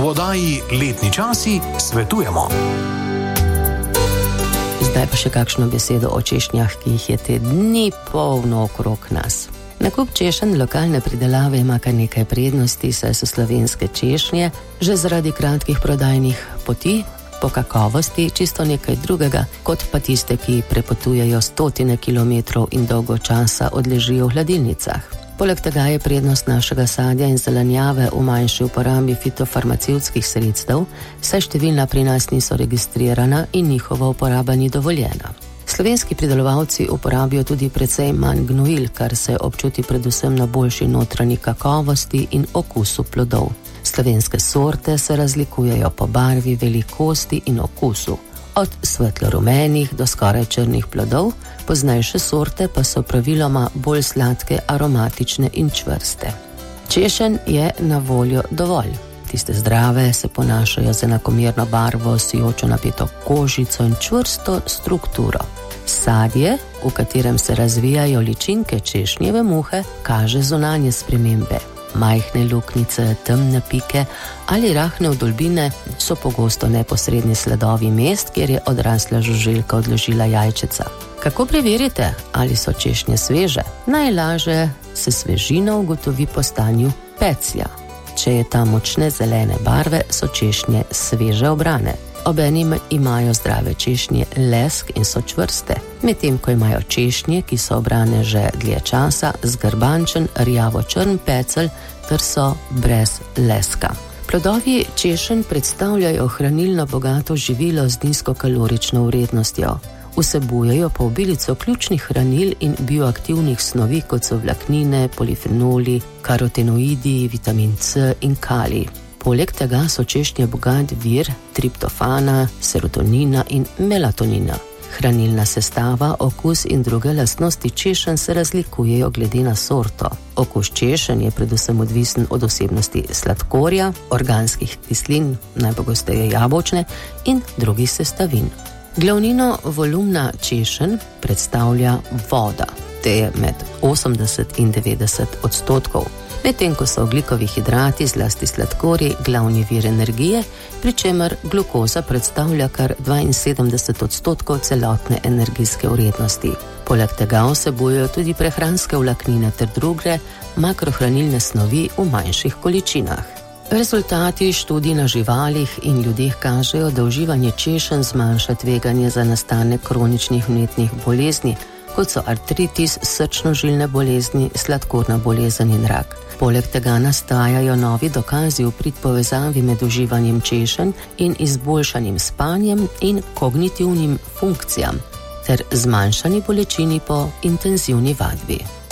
V oddaji Letni časi svetujemo. Zdaj pa še kakšno besedo o češnjah, ki jih je te dni polno okrog nas. Nakup češenj lokalne pridelave ima kar nekaj prednosti, saj so slovenske češnje že zaradi kratkih prodajnih poti po kakovosti čisto nekaj drugega, kot pa tiste, ki prepotujejo 100 kilometrov in dolgo časa odležijo v hladilnicah. Poleg tega je prednost našega sadja in zelenjave v manjši uporabi fitofarmacevtskih sredstev, saj številna pri nas niso registrirana in njihova uporaba ni dovoljena. Slovenski pridelovalci uporabijo tudi precej manj gnojil, kar se občuti predvsem na boljši notranji kakovosti in okusu plodov. Slovenske sorte se razlikujejo po barvi, velikosti in okusu. Od svetlo-rumenih do skoraj črnih plodov, poznejše sorte pa so praviloma bolj sladke, aromatične in čvrste. Češenj je na voljo dovolj. Tiste zdrave se ponašajo z enakomerno barvo, sijočo napeto kožico in čvrsto strukturo. Sadje, v katerem se razvijajo ličinke češnjeve muhe, kaže zunanje spremembe. Majhne luknjice, temne pike ali rahne vdolbine so pogosto neposredni sledovi mest, kjer je odrasla žuželka odložila jajčeca. Kako preverite, ali so češnje sveže? Najlažje se svežina ugotovi po stanju peclja. Če je ta močne zelene barve, so češnje sveže obrane. Obenem imajo zdrave češnje lesk in so čvrste, medtem ko imajo češnje, ki so obrane že dlje časa, zgrbančen, rjavo-črn pecelj ter so brez leska. Plodovi češenj predstavljajo hranilno bogato živilo z nizkokalorično vrednostjo. Vsebujejo pa obilico ključnih hranil in bioaktivnih snovi, kot so vlaknine, polifenoli, karotenoidi, vitamin C in kalij. Poleg tega so češnje bogat vir triptofana, serotonina in melatonina. Hranilna sestava, okus in druge lastnosti češenj se razlikujejo glede na sorto. Okus češenj je predvsem odvisen od osebnosti sladkorja, organskih kislin, najpogosteje jabolčne, in drugih sestavin. Glavnino volumna češenj predstavlja voda, te je med 80 in 90%. Medtem ko so ogljikovi hidrati, zlasti sladkorji, glavni vir energije, pri čemer glukoza predstavlja kar 72% celotne energijske vrednosti. Poleg tega vsebujejo tudi prehranske vlaknine ter druge makrohranilne snovi v manjših količinah. Rezultati študij na živalih in ljudeh kažejo, da uživanje češenj zmanjša tveganje za nastanek kroničnih vnetnih bolezni, kot so artritis, srčno-žilne bolezni, sladkorna bolezen in rak. Poleg tega nastajajo novi dokazi v prid povezavi med uživanjem češenj in izboljšanim spanjem in kognitivnim funkcijam ter zmanjšani bolečini po intenzivni vadbi.